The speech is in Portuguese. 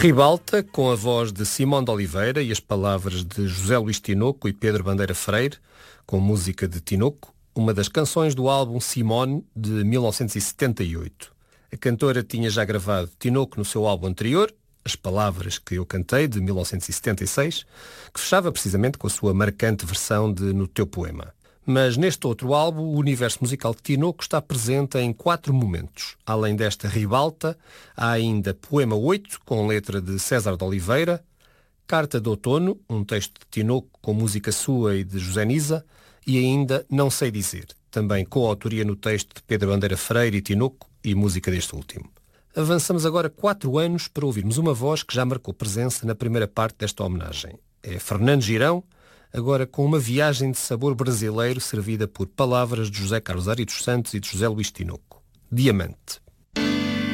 Ribalta, com a voz de Simão de Oliveira e as palavras de José Luís Tinoco e Pedro Bandeira Freire, com música de Tinoco, uma das canções do álbum Simone, de 1978. A cantora tinha já gravado Tinoco no seu álbum anterior, As Palavras que Eu Cantei, de 1976, que fechava precisamente com a sua marcante versão de No Teu Poema. Mas neste outro álbum, o universo musical de Tinoco está presente em 4 momentos. Além desta Ribalta, há ainda Poema 8, com letra de César de Oliveira, Carta de Outono, um texto de Tinoco com música sua e de José Nisa, e ainda Não Sei Dizer, também com autoria no texto de Pedro Bandeira Freire e Tinoco e música deste último. Avançamos agora 4 anos para ouvirmos uma voz que já marcou presença na primeira parte desta homenagem. É Fernando Girão, agora com uma viagem de sabor brasileiro servida por palavras de José Carlos Ari dos Santos e de José Luís Tinoco. Diamante.